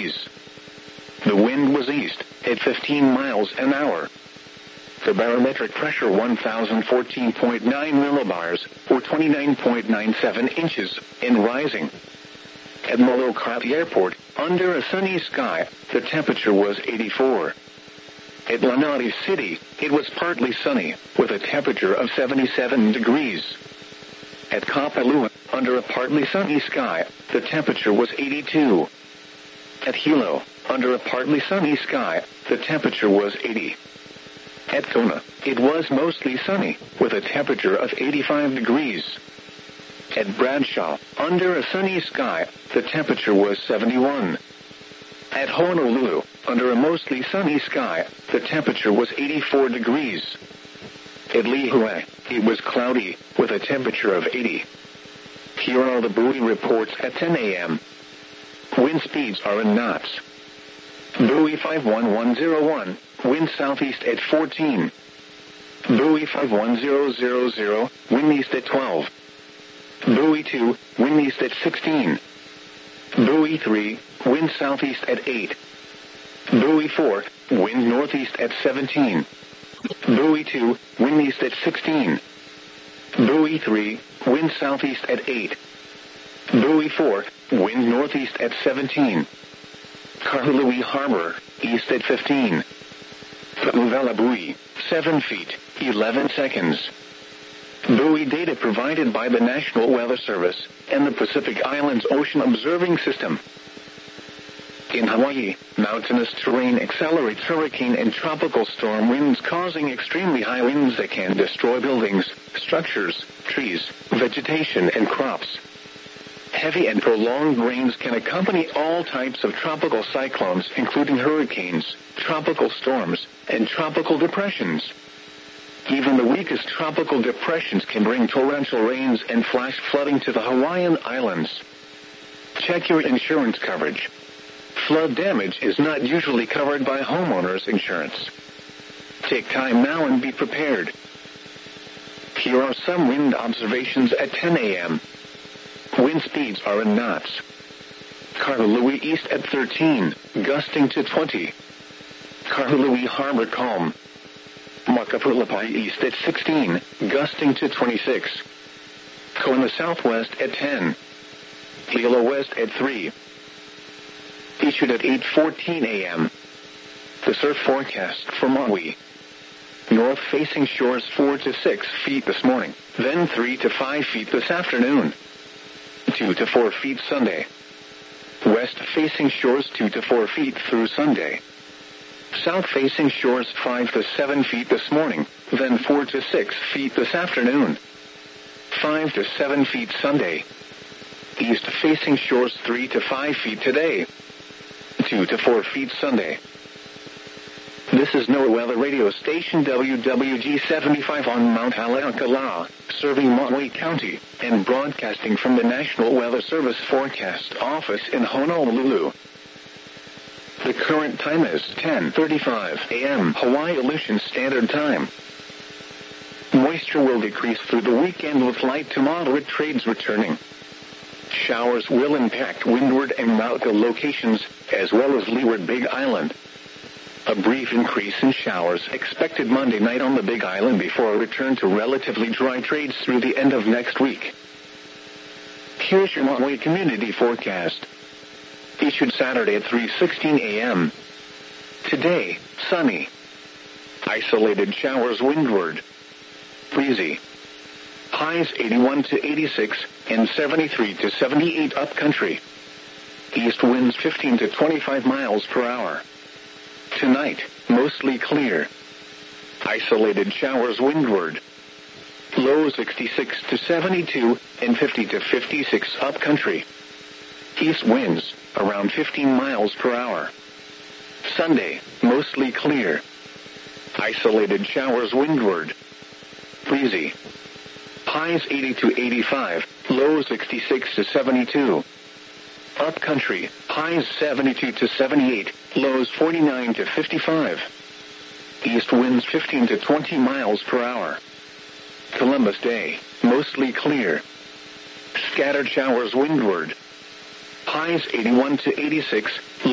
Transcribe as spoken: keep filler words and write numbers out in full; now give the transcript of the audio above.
degrees. The wind was east, at fifteen miles an hour. The barometric pressure one thousand fourteen point nine millibars, or twenty-nine point nine seven inches, and rising. At Molokai Airport, under a sunny sky, the temperature was eighty-four. At Lanai City, it was partly sunny, with a temperature of seventy-seven degrees. At Kapalua, under a partly sunny sky, the temperature was eighty-two. At Hilo, under a partly sunny sky, the temperature was eighty. At Kona, it was mostly sunny, with a temperature of eighty-five degrees. At Bradshaw, under a sunny sky, the temperature was seventy-one. At Honolulu, under a mostly sunny sky, the temperature was eighty-four degrees. At Lihue, it was cloudy, with a temperature of eighty. Here are the buoy reports at ten a m Wind speeds are in knots. Buoy five one one zero one, wind southeast at fourteen. Buoy five one zero zero zero, wind east at twelve. Buoy two, wind east at sixteen. Buoy three, wind southeast at eight. Buoy four, wind northeast at seventeen. Buoy two, wind east at sixteen. Buoy three, wind southeast at eight. Buoy four, wind northeast at seventeen. Kahului Harbor, east at fifteen. Pu'uvela buoy, seven feet, eleven seconds. Buoy data provided by the National Weather Service and the Pacific Islands Ocean Observing System. In Hawaii, mountainous terrain accelerates hurricane and tropical storm winds, causing extremely high winds that can destroy buildings, structures, trees, vegetation, and crops. Heavy and prolonged rains can accompany all types of tropical cyclones, including hurricanes, tropical storms, and tropical depressions. Even the weakest tropical depressions can bring torrential rains and flash flooding to the Hawaiian Islands. Check your insurance coverage. Flood damage is not usually covered by homeowners insurance. Take time now and be prepared. Here are some wind observations at ten a m Wind speeds are in knots. Kahului east at thirteen, gusting to twenty. Kahului Harbor calm. Makapulapai east at sixteen, gusting to twenty-six. Kona southwest at ten. Hilo west at three. Issued at eight fourteen a m The surf forecast for Maui. North-facing shores four to six feet this morning, then three to five feet this afternoon. two to four feet Sunday. West-facing shores two to four feet through Sunday. South-facing shores five to seven feet this morning, then four to six feet this afternoon. five to seven feet Sunday. East-facing shores three to five feet today. two to four feet Sunday. This is NOAA Weather Radio Station W W G seventy-five on Mount Haleakala, serving Maui County, and broadcasting from the National Weather Service Forecast Office in Honolulu. The current time is ten thirty-five a m Hawaii Aleutian Standard Time. Moisture will decrease through the weekend with light to moderate trades returning. Showers will impact Windward and Mauka locations, as well as Leeward Big Island. A brief increase in showers expected Monday night on the Big Island before a return to relatively dry trades through the end of next week. Here's your Maui community forecast. Issued Saturday at three sixteen a m Today, sunny. Isolated showers windward. Breezy. Highs eighty-one to eighty-six and seventy-three to seventy-eight upcountry. East winds fifteen to twenty-five miles per hour. Tonight, mostly clear. Isolated showers windward. Low sixty-six to seventy-two and fifty to fifty-six upcountry. East winds around fifteen miles per hour. Sunday, mostly clear. Isolated showers windward. Breezy. Highs eighty to eighty-five, low sixty-six to seventy-two. Upcountry, highs seventy-two to seventy-eight, lows forty-nine to fifty-five. East winds fifteen to twenty miles per hour. Columbus Day, mostly clear. Scattered showers windward. Highs eighty-one to eighty-six,